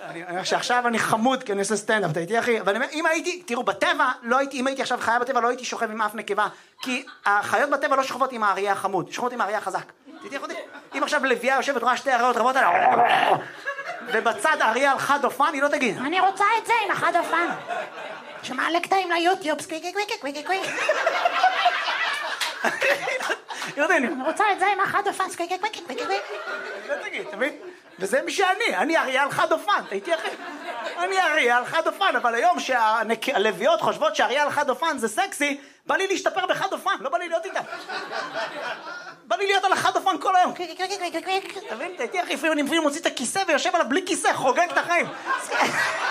שעכשיו אני חמוד כי אני עושה סטנדאפ, אתה איתי אחי? אבל אם הייתי, תראו, בטבע, אם הייתי עכשיו חיה בטבע, לא הייתי שוכב עם אף נקבה, כי החיות בטבע לא שוכבות עם האריה החמוד, שוכבות עם האריה החזק. אם עכשיו לביאה יושבת רואה שתי אריות רבות עליה, ובצד אריה על חד אופן, היא לא תגיד, אני רוצה את זה עם החד אופן. שמעלה קטעים ליוטיוב, סקוויקי קוויקי קוויקי קוויקי. אני רוצה את זה עם החד אופן, סקוויקי קוויקי קוויקי קוויקי. לא תגיד, תבין? וזה מי אני אריה על חד אופן, הייתי אחי. אני אריה על חד אופן, אבל היום שהלוויות חושבות שאריה על חד אופן זה סקסי, בא לי להשתפר בחד אופן, לא בא לי להיות איתם. בא לי להיות על החד אופן כל היום. תבין, הייתי אחי, לפעמים אני מוציא את הכיסא ויושב עליו בלי כיסא, חוגג את החיים.